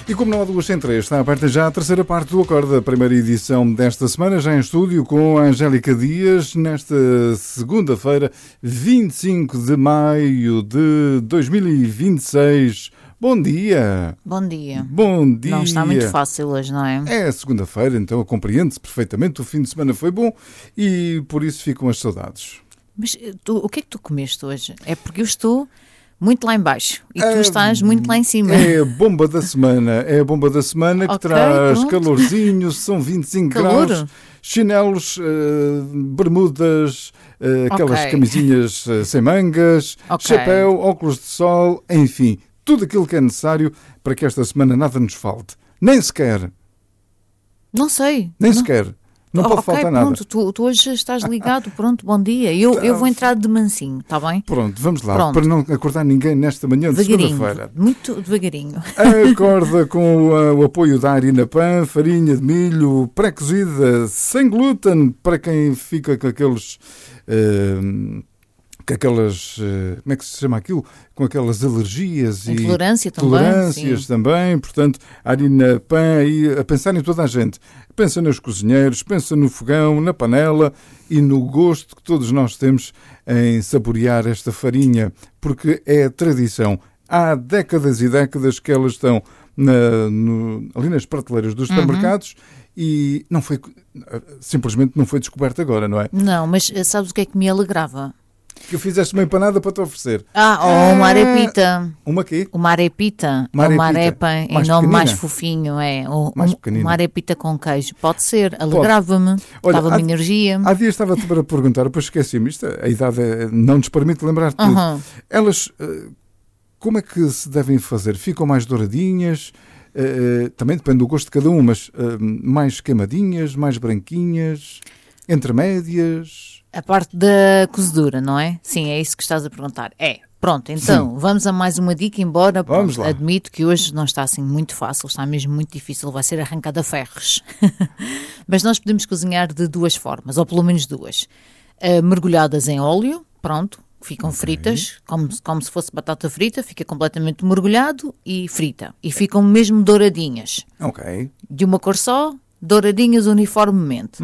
E como não há duas sem três, está aberta já a terceira parte do Acorda, a primeira edição desta semana, já em estúdio com a Angélica Dias, nesta segunda-feira, 25 de maio de 2026. Bom dia! Bom dia. Bom dia! Não está muito fácil hoje, não é? É segunda-feira, então compreende-se perfeitamente, o fim de semana foi bom e por isso ficam as saudades. Mas o que é que tu comeste hoje? É porque eu estou muito lá em baixo e tu estás muito lá em cima. É a bomba da semana, que traz pronto. calorzinho, são 25 Calor? graus, chinelos, bermudas, aquelas Ok. camisinhas sem mangas, Ok. chapéu, óculos de sol, enfim, tudo aquilo que é necessário para que esta semana nada nos falte. Nem sequer, Não sei. sequer. Não pode Ok, faltar nada. pronto, tu hoje estás ligado, pronto, bom dia. Eu vou entrar de mansinho, está bem? Pronto, vamos lá, Pronto. para não acordar ninguém nesta manhã de Devagarinho, segunda-feira. muito devagarinho. Acorda com o apoio da Harina Pan, farinha de milho pré-cozida, sem glúten, para quem fica com aqueles... como é que se chama aquilo? Com aquelas alergias Intolerância e também, tolerâncias sim. também. Portanto, a Harina Pan aí a pensar em toda a gente. Pensa nos cozinheiros, pensa no fogão, na panela e no gosto que todos nós temos em saborear esta farinha, porque é tradição. Há décadas e décadas que elas estão ali nas prateleiras dos supermercados e simplesmente não foi descoberta agora, não é? Não, mas sabes o que é que me alegrava? Que eu fizeste uma empanada para te oferecer. Uma arepita. Uma quê? Uma arepita. Uma Uma arepita. arepa em Mais nome mais pequenina? fofinho, é. Mais pequenina. Uma arepita com queijo. Pode ser, alegrava-me. Olha, Dava-me energia. Há dias estava-te para perguntar, depois esqueci-me, a idade não nos permite lembrar de tudo. Uhum. Elas, como é que se devem fazer? Ficam mais douradinhas? Também depende do gosto de cada um, mas mais queimadinhas, mais branquinhas, intermédias? A parte da cozedura, não é? Sim, é isso que estás a perguntar. Pronto, então, vamos a mais uma dica, embora Vamos lá. admito que hoje não está assim muito fácil, está mesmo muito difícil, vai ser arrancado a ferros. Mas nós podemos cozinhar de duas formas, ou pelo menos duas. Mergulhadas em óleo, pronto, ficam fritas, como se fosse batata frita, fica completamente mergulhado e frita. E ficam mesmo douradinhas. Ok. De uma cor só, douradinhas uniformemente.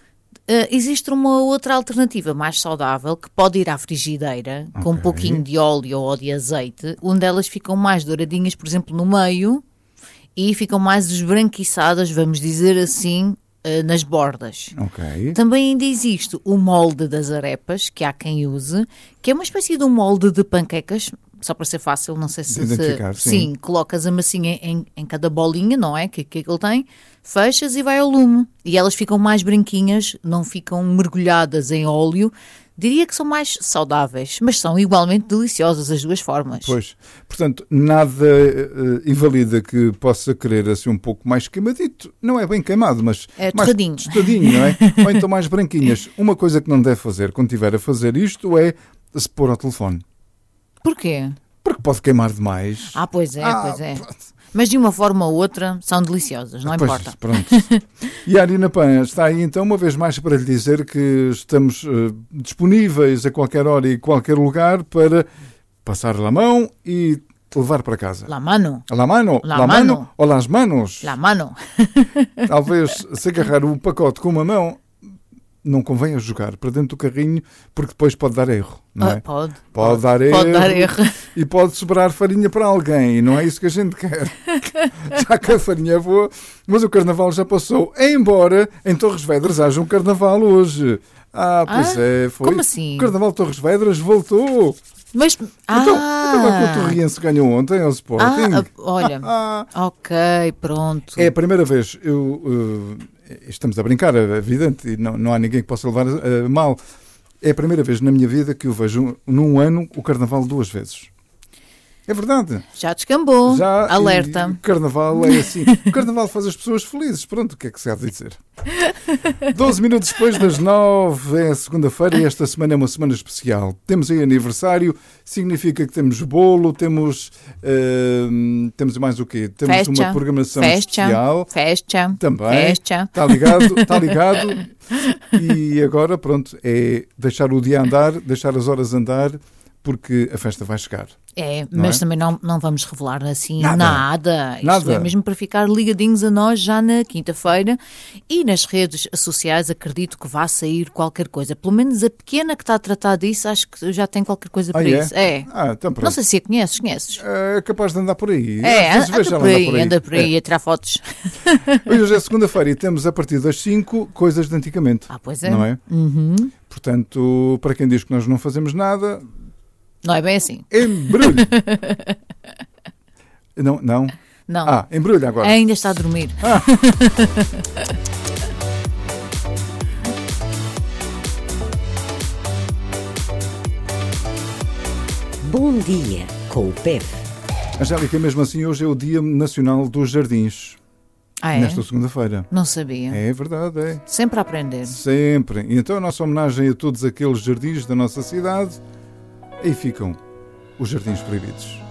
Existe uma outra alternativa mais saudável que pode ir à frigideira com um pouquinho de óleo ou de azeite, onde elas ficam mais douradinhas, por exemplo, no meio e ficam mais esbranquiçadas, vamos dizer assim, nas bordas. Ok. Também ainda existe o molde das arepas, que há quem use, que é uma espécie de um molde de panquecas, só para ser fácil, não sei se... identificar, sim. Colocas a massinha em cada bolinha, não é? Que ele tem, fechas e vai ao lume. E elas ficam mais branquinhas, não ficam mergulhadas em óleo. Diria que são mais saudáveis, mas são igualmente deliciosas as duas formas. Pois, portanto, nada invalida que possa querer assim um pouco mais queimadito. Não é bem queimado, mas É mais torradinho. tostadinho, não é? Ou então mais branquinhas. Uma coisa que não deve fazer quando estiver a fazer isto é se pôr ao telefone. Porquê? Porque pode queimar demais. Pois é. Pronto. Mas de uma forma ou outra são deliciosas, não Pois, importa. pronto. E a Harina Pan está aí então uma vez mais para lhe dizer que estamos disponíveis a qualquer hora e qualquer lugar para passar a mão e levar para casa. La mano. La mano? La mano. Ou las manos? La mano. Talvez se agarrar o pacote com uma mão não convém a jogar para dentro do carrinho porque depois pode dar erro, não é? Pode dar erro. Pode dar erro. E pode sobrar farinha para alguém e não é isso que a gente quer. Já que a farinha é boa, mas o carnaval já passou. Embora em Torres Vedras haja um carnaval hoje. Pois é, foi. Como assim? O carnaval de Torres Vedras voltou. Mas... Então o Torriense ganhou ontem ao Sporting. Olha, ok, pronto. É a primeira vez, estamos a brincar, é evidente, e não há ninguém que possa levar a mal. É a primeira vez na minha vida que eu vejo num ano o carnaval 2 vezes. É verdade. Já descambou. Já, Alerta. O carnaval é assim. O carnaval faz as pessoas felizes. Pronto, o que é que se há de dizer? 12 minutos depois das 9, é segunda-feira e esta semana é uma semana especial. Temos aí aniversário, significa que temos bolo, temos mais o quê? Temos festa, uma programação festa, especial. Festa. Também. Festa. Está ligado, está ligado. E agora, pronto, é deixar o dia andar, deixar as horas andar, porque a festa vai chegar. Mas também não vamos revelar assim nada. Isto é mesmo para ficar ligadinhos a nós já na quinta-feira. E nas redes sociais acredito que vá sair qualquer coisa. Pelo menos a pequena que está a tratar disso, acho que já tem qualquer coisa para isso. Então não sei se a conheces. É capaz de andar por aí. Anda por aí a tirar fotos. Hoje é segunda-feira e temos a partir das 5 coisas de antigamente. Pois é. Não é? Uhum. Portanto, para quem diz que nós não fazemos nada... Não é bem assim. Embrulho. Não. Embrulho agora. Ainda está a dormir. Bom dia com o PEP. Angélica, mesmo assim, hoje é o Dia Nacional dos Jardins. Nesta segunda-feira. Não sabia. É verdade, é. Sempre a aprender. Sempre. E então a nossa homenagem a todos aqueles jardins da nossa cidade. Aí ficam os Jardins Proibidos.